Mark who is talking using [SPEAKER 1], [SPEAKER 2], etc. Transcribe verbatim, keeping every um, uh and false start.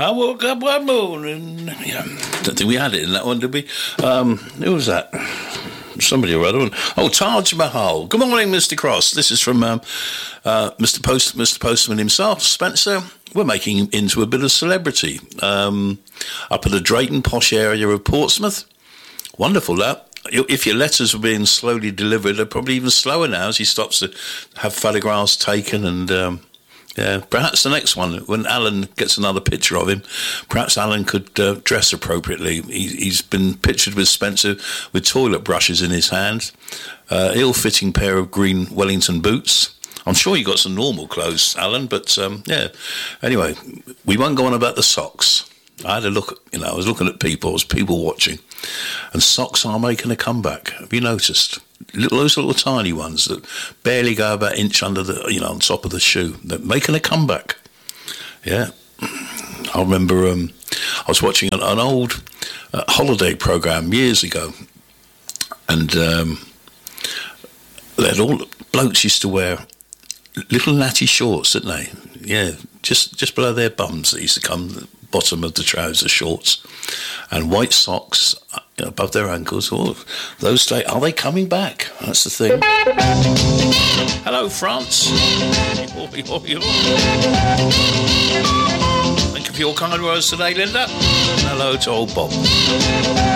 [SPEAKER 1] I woke up one morning. Yeah, don't think we had it in that one, did we? Um, who was that? Somebody or other. Oh, Taj Mahal. Good morning, Mister Cross. This is from um, uh, Mister Post, Mister Postman himself, Spencer. We're making him into a bit of celebrity. Um, up at the Drayton posh area of Portsmouth. Wonderful, that. If your letters were being slowly delivered, they're probably even slower now as he stops to have photographs taken and... Um, Yeah, perhaps the next one, when Alan gets another picture of him, perhaps Alan could uh, dress appropriately. He, he's been pictured with Spencer with toilet brushes in his hand, uh, ill-fitting pair of green Wellington boots. I'm sure you got some normal clothes, Alan, but um, yeah. Anyway, we won't go on about the socks. I had a look, you know, I was looking at people, I was people watching, and socks are making a comeback. Have you noticed? Little, those little tiny ones that barely go about an inch under the, you know, on top of the shoe. They're making a comeback. Yeah. I remember um, I was watching an, an old uh, holiday programme years ago, and um, they had all blokes used to wear little natty shorts, didn't they? Yeah, just just below their bums. They used to come the bottom of the trouser shorts, and white socks above their ankles. Oh, those days, are they coming back? That's the thing. Hello, France. Thank you for your kind words today, Linda. And hello to old Bob.